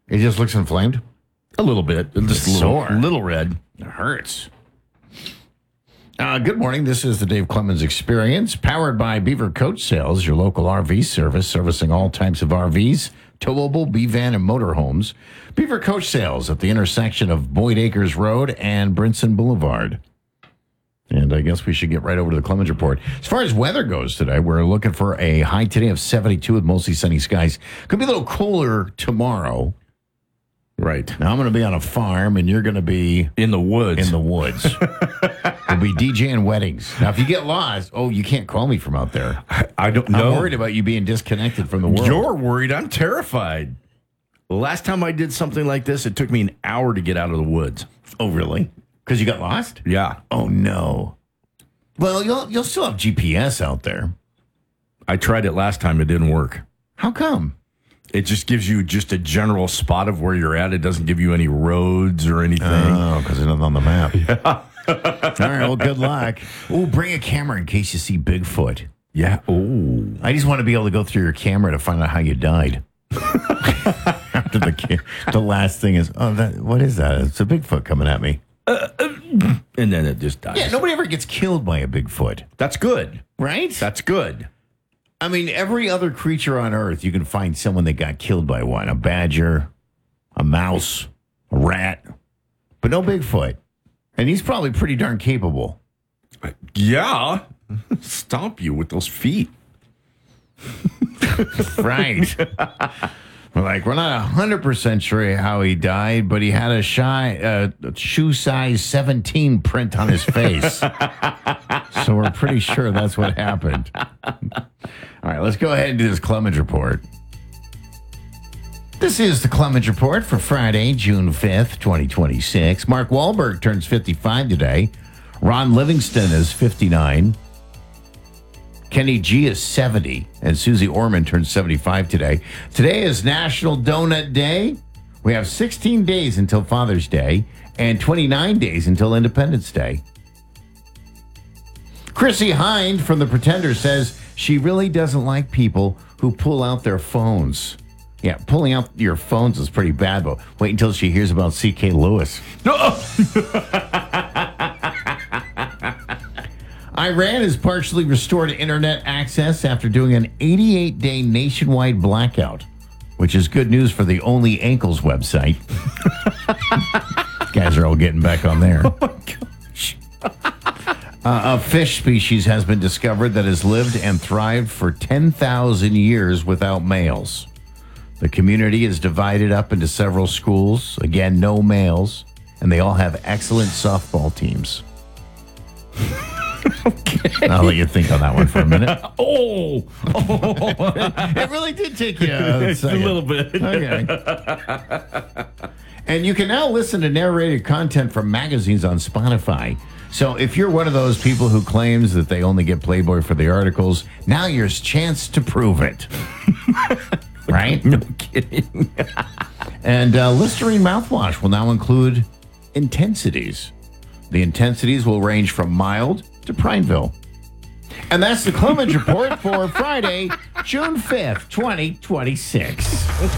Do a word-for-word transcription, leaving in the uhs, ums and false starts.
It just looks inflamed? A little bit. Just a little, Sore. little red. It hurts. Uh, good morning. This is the Dave Clemens Experience, powered by Beaver Coach Sales, your local R V service, servicing all types of R Vs, towable, B-van, and motorhomes. Beaver Coach Sales at the intersection of Boyd Acres Road and Brinson Boulevard. And I guess we should get right over to the Clemens Report. As far as weather goes today, we're looking for a high today of seventy-two with mostly sunny skies. Could be a little cooler tomorrow. Right. Now, I'm going to be on a farm, and you're going to be In the woods. in the woods. We'll be DJing weddings. Now, if you get lost, oh, you can't call me from out there. I, I don't know. I'm worried about you being disconnected from the world. You're worried. I'm terrified. The last time I did something like this, it took me an hour to get out of the woods. Oh, really? Because you got lost? Yeah. Oh, no. Well, you'll you'll still have G P S out there. I tried it last time. It didn't work. How come? It just gives you just a general spot of where you're at. It doesn't give you any roads or anything. Oh, because it's not on the map. Yeah. All right, well, good luck. Oh, bring a camera in case you see Bigfoot. Yeah. Oh. I just want to be able to go through your camera to find out how you died. After the ca- the last thing is, oh, that what is that? It's a Bigfoot coming at me. Uh, uh, and then it just dies. Yeah, nobody ever gets killed by a Bigfoot, That's good. right? That's good. I mean, every other creature on Earth, you can find someone that got killed by one. A badger, a mouse, a rat, but no Bigfoot. And he's probably pretty darn capable. Yeah. Stomp you with those feet. Right. We're like, we're not one hundred percent sure how he died, but he had a shy, uh, shoe size seventeen print on his face. So we're pretty sure that's what happened. All right, let's go ahead and do this Clemens Report. This is the Clemens Report for Friday, June fifth, twenty twenty-six. Mark Wahlberg turns fifty-five today. Ron Livingston is fifty-nine. Kenny G is seventy, and Susie Orman turns seventy-five today. Today is National Donut Day. We have sixteen days until Father's Day and twenty-nine days until Independence Day. Chrissy Hind from The Pretender says she really doesn't like people who pull out their phones. Yeah, pulling out your phones is pretty bad, but wait until she hears about C K Lewis. No. Iran has partially restored internet access after doing an eighty-eight day nationwide blackout, which is good news for the Only Ankles website. Guys are all getting back on there. Oh, my gosh. Uh, a fish species has been discovered that has lived and thrived for ten thousand years without males. The community is divided up into several schools. Again, no males. And they all have excellent softball teams. Okay. I'll let you think on that one for a minute. Oh. Oh. It really did take you a, a second. little bit. Okay. And you can now listen to narrated content from magazines on Spotify. So if you're one of those people who claims that they only get Playboy for the articles, now here's a chance to prove it. Right? No kidding. And uh, Listerine mouthwash will now include intensities. The intensities will range from mild to Prineville. And that's the Clemens Report for Friday, June fifth, twenty twenty-six.